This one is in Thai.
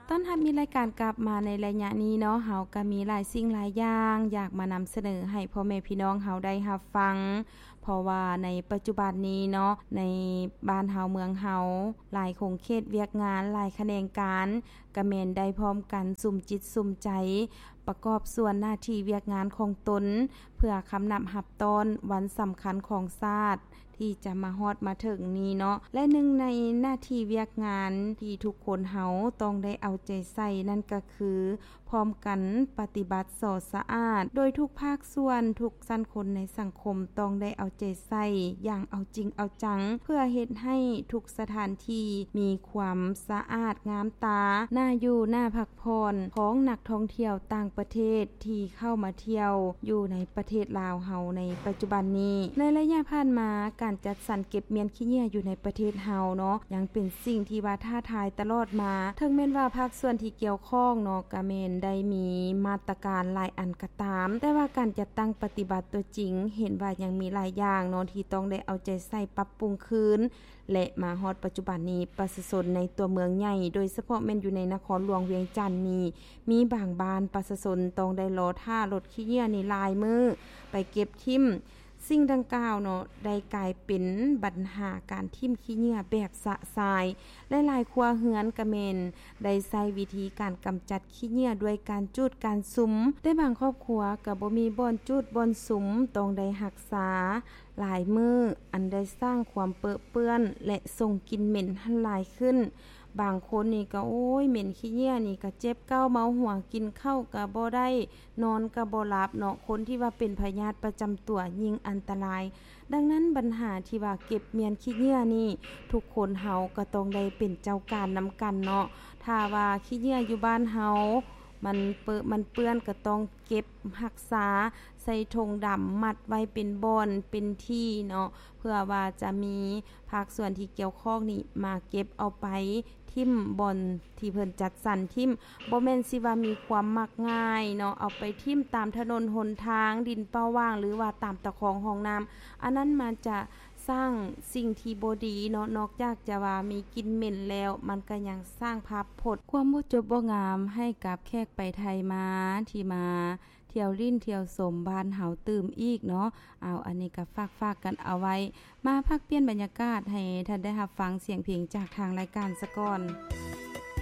ต้อนรับมีรายการกลับมาในระยะนี้เนาะเฮาก็มีหลายสิ่งหลายอย่างอยากมานำเสนอให้พ่อแม่พี่น้องเฮาได้รับฟังเพราะว่าในปัจจุบันนี้เนาะในบ้านเฮาเมืองเฮาหลายคงเขตเวียกงานหลายแขนงการก็แม่นได้พร้อมกันสุ่มจิตสุ่มใจประกอบส่วนหน้าที่เวียกงานของตนเพื่อคำนับรับตอนวันสำคัญของชาติที่จะมาฮอดมาถึงนี้เนาะและหนึ่งในหน้าที่เวียกงานที่ทุกคนเฮาต้องได้เอาใจใส่นั่นก็คือพร้อมกันปฏิบัติสอดสะอาดโดยทุกภาคส่วนทุกชั้นคนในสังคมต้องได้เอาใจใส่อย่างเอาจริงเอาจังเพื่อเฮ็ดให้ทุกสถานที่มีความสะอาดงามตาน่าอยู่น่าพักผ่อนของนักท่องเที่ยวต่างประเทศที่เข้ามาเที่ยวอยู่ในประเทศลาวเฮาในปัจจุบันนี้ในระยะผ่านมาการจัดสรรเก็บเมียนขี้เหงื่ออยู่ในประเทศเฮาเนาะยังเป็นสิ่งที่ว่าท้าทายตลอดมาถึงแม้นว่าภาคส่วนที่เกี่ยวข้องเนาะก็แม่นได้มีมาตรการหลายอันก็ตามแต่ว่าการจัดตั้งปฏิบัติตัวจริงเห็นว่ายังมีหลายอย่างเนาะที่ต้องได้เอาใจใส่ปรับปรุงคืนและมาฮอดปัจจุบันนี้ประชาชนในตัวเมืองใหญ่โดยเฉพาะแม่นอยู่ในนครหลวงเวียงจันทน์นี้มีบางบ้านประชาชนต้องได้รอท่ารถขี้เหงื่อนี่หลายมื้อไปเก็บทิ่มสิ่งดังกล่าวเนาะได้กลายเป็นปัญหาการทิ่มขี้เหงื่อแบบสะสายและหลายครัวเรือนก็แม่นได้ใช้วิธีการกำจัดขี้เหงื่อด้วยการจูดการสุมแต่บางครอบครัวก็บ่มีบ่อนจูดบ่อนสุมต้องได้รักษาหลายมื้ออันได้สร้างความเปื้อนและส่งกลิ่นเหม็นหันหลายขึ้นบางคนนี่ก็โอ้ยเหม็นขี้เหงื่อนี่ก็เจ็บเก้าเมาหัวกินข้าวก็บ่ได้นอนก็บ่หลับเนาะคนที่ว่าเป็นพยาธิประจำตัวยิ่งอันตรายดังนั้นปัญหาที่ว่าเก็บเมียนขี้เหงื่อนี่ทุกคนเฮาก็ต้องได้เป็นเจ้าการนำกันเนาะถ้าว่าขี้เหงื่ออยู่บ้านเฮามันเปื้อนก็ต้องเก็บรักษาใส่ถุงดำมัดไว้เป็นบ่อนเป็นที่เนาะเพื่อว่าจะมีภาคส่วนที่เกี่ยวข้องนี่มาเก็บเอาไปทิ่มบ่อนที่เพิ่นจัดสรรทิ่มบ่แม่นสิว่ามีความมักง่ายเนาะเอาไปทิ่มตามถนนหนทางดินเป้าว่างหรือว่าตามตะคองห้องน้ำอันนั้นมันจะสร้างสิ่งที่บ่ดีเนาะนอกจากจะว่ามีกลิ่นเหม็นแล้วมันก็ยังสร้างภาพพจน์ความบ่จบบ่งามให้กับแขกไปไทยมาที่มาเที่ยวลิ้นเที่ยวสมบ้านเฮาตื่มอีกเนาะเอาอันนี้ก็ฝากกันเอาไว้มาพักเปลี่ยนบรรยากาศให้ท่านได้รับฟังเสียงเพลงจากทางรายการซะก่อน